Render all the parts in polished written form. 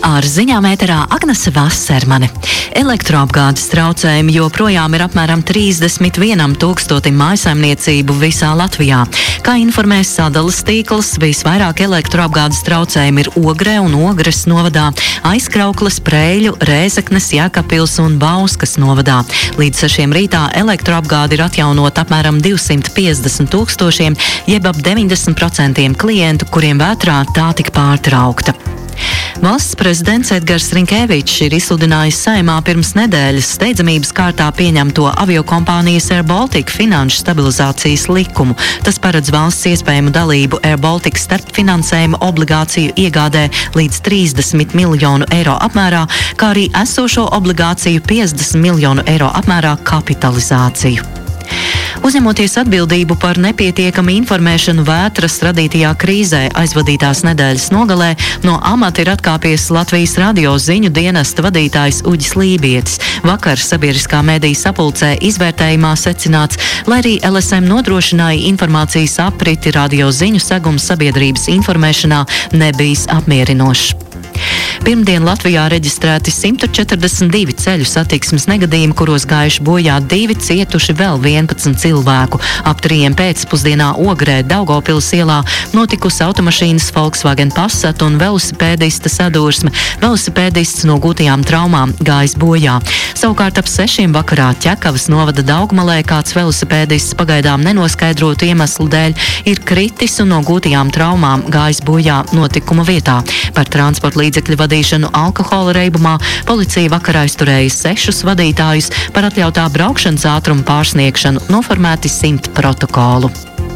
Ar ziņām ēterā Agnese Vasermane. Elektroapgādes traucējumi joprojām ir apmēram 31 000 mājsaimniecību visā Latvijā. Kā informēs sadales tīkls, visvairāk elektroapgādes traucējumi ir Ogrē un Ogres novadā, Aizkraukles, Preiļu, Rēzeknes, Jēkabpils un Bauskas novadā. Līdz 6 rītā elektroapgāde ir atjaunot apmēram 250 000, jeb ap 90% klientu, kuriem vētrā tā tika pārtraukta. Valsts prezidents Edgars Rinkēvičs ir izsludinājis Saeimā pirms nedēļas steidzamības kārtā pieņemto aviokompānijas Air Baltica finanšu stabilizācijas likumu. Tas paredz valsts iespējamu dalību Air Baltica starpfinansējuma obligāciju iegādē līdz 30 miljonu eiro apmērā, kā arī esošo obligāciju 50 miljonu eiro apmērā kapitalizāciju. Uzņemoties atbildību par nepietiekamu informēšanu vētras radītajā krīzē aizvadītās nedēļas nogalē, no amata ir atkāpies Latvijas radio ziņu dienesta vadītājs Uģis Lībietis. Vakar sabiedriskā mediju sapulcē izvērtējumā secināts, lai arī LSM nodrošināja informācijas apriti, radio ziņu segums sabiedrības informēšanā nebijis apmierinošs. Pirmdien Latvijā reģistrēti 142 ceļu satiksmes negadījumi, kuros gājuši bojā 2, cietuši vēl 11 cilvēku. Ap 3 pēcpusdienā Ogrē Daugavpils ielā notikusi automašīnas Volkswagen Passat un velosipēdista sadursme. Velosipēdists no gūtajām traumām gājis bojā. Savukārt ap 6 vakarā Ķekavas novada Daugmalē kāds velosipēdists pagaidām nenoskaidrotu iemeslu dēļ ir kritis un no gūtajām traumām gājis bojā notikuma vietā. Par transporta līdzekļu vadīšanu alkohola reibumā policija vakar aizturēja 6 vadītājus, par atļautā braukšanas ātruma pārsniegšanu noformēti 100 protokolu.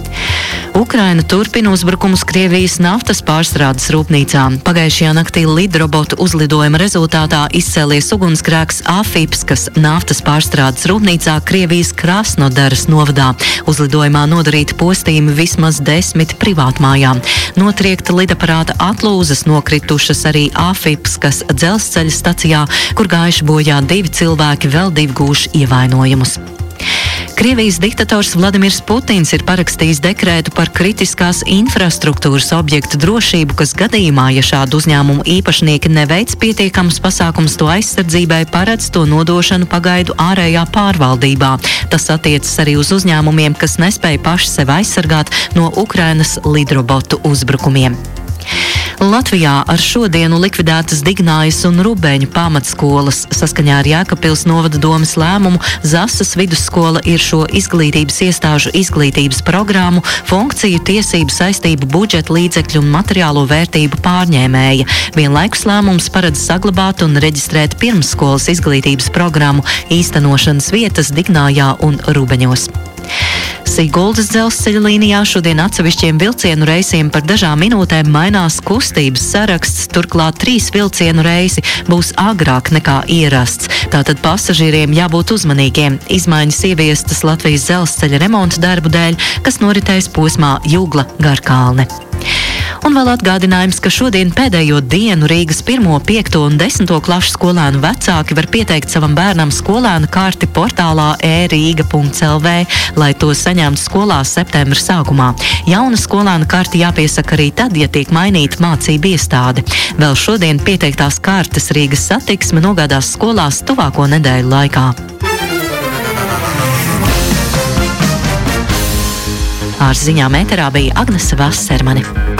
Ukraina turpina uzbrukumus Krievijas naftas pārstrādes rūpnīcām. Pagājušajā naktī lidrobotu uzlidojuma rezultātā izcēlies ugunsgrēks Afipskas naftas pārstrādes rūpnīcā Krievijas Krasnodaras novadā. Uzlidojumā nodarīti postījumi vismaz 10 privātmājām. Notriekta lidaparāta atlūzas, nokritušas arī Afipskas dzelzceļa stacijā, kur gājuši bojā 2 cilvēki, vēl 2 gūši ievainojumus. Krievijas diktators Vladimirs Putins ir parakstījis dekrētu par kritiskās infrastruktūras objektu drošību, kas gadījumā, ja šādu uzņēmumu īpašnieki neveic pietiekamus pasākumus to aizsardzībai, paredz to nodošanu pagaidu ārējā pārvaldībā. Tas attiecas arī uz uzņēmumiem, kas nespēja paši sevi aizsargāt no Ukrainas lidrobotu uzbrukumiem. Latvijā ar šodienu likvidētas Dignājas un Rubeņu pamatskolas. Saskaņā ar Jēkabpils novada domes lēmumu Zasas vidusskola ir šo izglītības iestāžu izglītības programmu, funkciju, tiesību, saistību, budžeta līdzekļu un materiālo vērtību pārņēmēja. Vienlaikus lēmums paredz saglabāt un reģistrēt pirmsskolas izglītības programmu īstenošanas vietas Dignājā un Rubeņos. Siguldas dzelzceļa līnijā šodien atsevišķiem vilcienu reisiem par dažām minūtēm mainās kustības saraksts, turklāt 3 vilcienu reisi būs agrāk nekā ierasts. Tātad pasažieriem jābūt uzmanīgiem. Izmaiņas ieviestas Latvijas dzelzceļa remonta darbu dēļ, kas noritēs posmā Jugla-Garkalne. Un vēl atgādinājums, ka šodien pēdējo dienu Rīgas 1., 5. un 10. klašu skolēnu vecāki var pieteikt savam bērnam skolēna karti portālā e-riga.lv, lai to saņemtu skolā septembra sākumā. Jauna skolēna karti jāpiesaka arī tad, ja tiek mainīta mācību iestāde. Vēl šodien pieteiktās kartes Rīgas satiksme nogādās skolās tuvāko nedēļu laikā. Ar ziņām ēterā bija Agnese Vasermane.